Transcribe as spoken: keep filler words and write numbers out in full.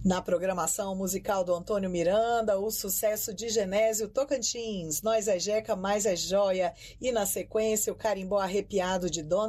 Na programação musical do Antônio Miranda, o sucesso de Genésio Tocantins, Nós é Jeca, Mais é Joia, e na sequência o carimbó arrepiado de Dona